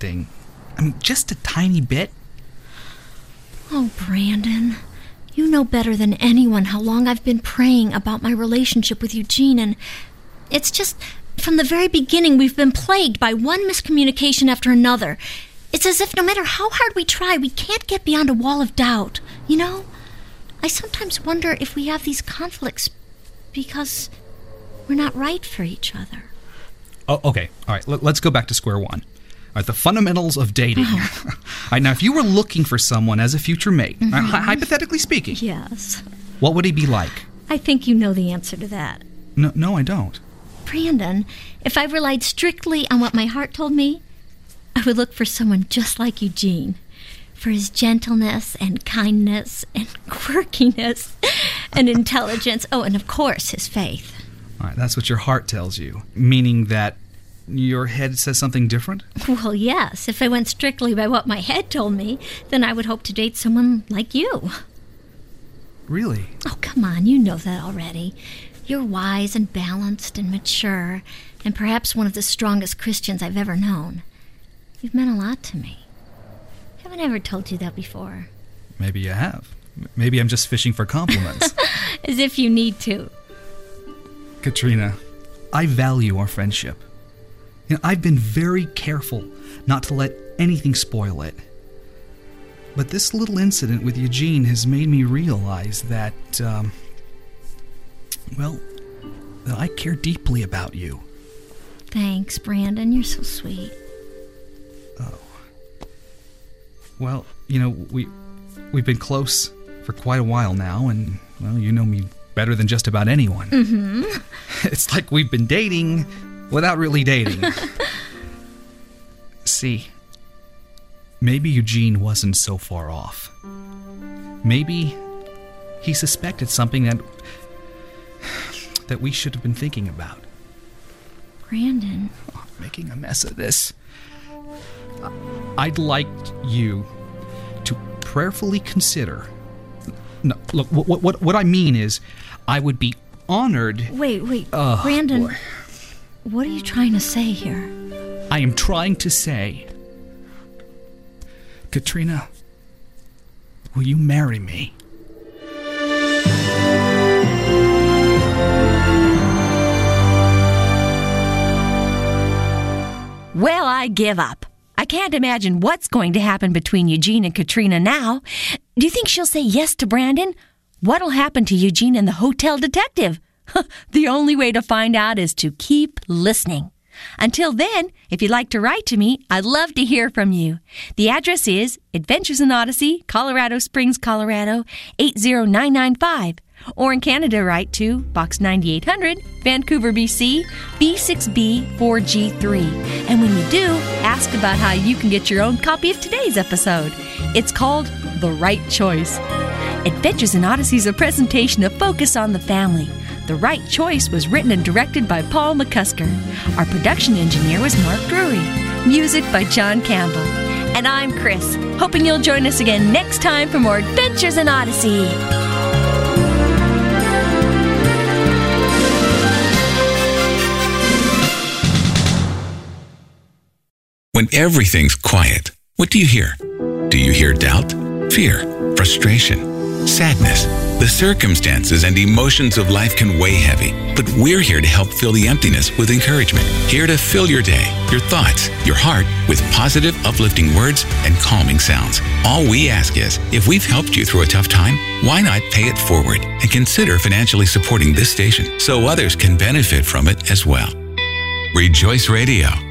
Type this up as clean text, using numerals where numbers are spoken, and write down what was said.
anything. I mean, just a tiny bit. Oh, Brandon, you know better than anyone how long I've been praying about my relationship with Eugene, and it's just, from the very beginning, we've been plagued by one miscommunication after another. It's as if no matter how hard we try, we can't get beyond a wall of doubt, you know? I sometimes wonder if we have these conflicts because we're not right for each other. Oh, okay. All right, let's go back to square one. All right, the fundamentals of dating. All right, now, if you were looking for someone as a future mate, hypothetically speaking, yes, what would he be like? I think you know the answer to that. No, I don't. Brandon, if I relied strictly on what my heart told me, I would look for someone just like Eugene, for his gentleness and kindness and quirkiness and intelligence. Oh, and of course, his faith. All right, that's what your heart tells you, meaning that your head says something different? Well, yes. If I went strictly by what my head told me, then I would hope to date someone like you. Really? Oh, come on, you know that already. You're wise and balanced and mature, and perhaps one of the strongest Christians I've ever known. You've meant a lot to me. Haven't I ever told you that before? Maybe you have. Maybe I'm just fishing for compliments. As if you need to. Katrina, I value our friendship. You know, I've been very careful not to let anything spoil it. But this little incident with Eugene has made me realize that, that I care deeply about you. Thanks, Brandon. You're so sweet. Oh. Well, you know, we've been close for quite a while now, and, well, you know me better than just about anyone. Mm-hmm. It's like we've been dating without really dating. See, maybe Eugene wasn't so far off. Maybe he suspected something that we should have been thinking about. Brandon. Oh, I'm making a mess of this. I'd like you to prayerfully consider. No, look, what I mean is, I would be honored. Wait, Brandon. Boy. What are you trying to say here? I am trying to say, Katrina, will you marry me? Well, I give up. I can't imagine what's going to happen between Eugene and Katrina now. Do you think she'll say yes to Brandon? What'll happen to Eugene and the hotel detective? The only way to find out is to keep listening. Until then, if you'd like to write to me, I'd love to hear from you. The address is Adventures in Odyssey, Colorado Springs, Colorado, 80995. Or in Canada, write to Box 9800, Vancouver, BC, B6B4G3. And when you do, ask about how you can get your own copy of today's episode. It's called The Right Choice. Adventures in Odyssey is a presentation of Focus on the Family. The Right Choice was written and directed by Paul McCusker. Our production engineer was Mark Drury. Music by John Campbell. And I'm Chris, hoping you'll join us again next time for more Adventures in Odyssey. When everything's quiet, what do you hear? Do you hear doubt, fear, frustration, sadness? The circumstances and emotions of life can weigh heavy, but we're here to help fill the emptiness with encouragement. Here to fill your day, your thoughts, your heart with positive, uplifting words and calming sounds. All we ask is, if we've helped you through a tough time, why not pay it forward and consider financially supporting this station so others can benefit from it as well. Rejoice Radio.